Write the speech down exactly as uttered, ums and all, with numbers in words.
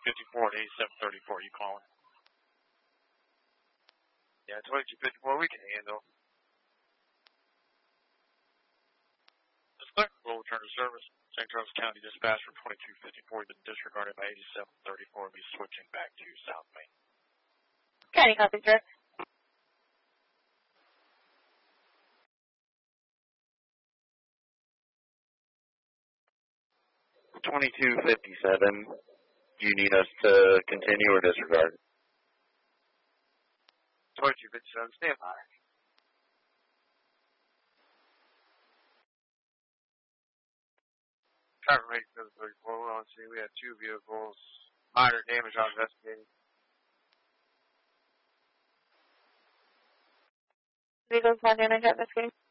fifty-four to eighty-seven thirty-four, you calling? Yeah, twenty-two fifty-four we can handle. We'll return to service. Saint Charles County dispatch from twenty-two fifty-four been disregarded by eighty-seven thirty-four. We'll be switching back to South Main. County copy, sir. twenty-two fifty-seven. Do you need us to continue or disregard? twenty-two fifty-seven, stand by. Traffic rate seven thirty-four, we're on scene. We had two vehicles, minor damage on investigating. Vehicles, minor damage on investigating.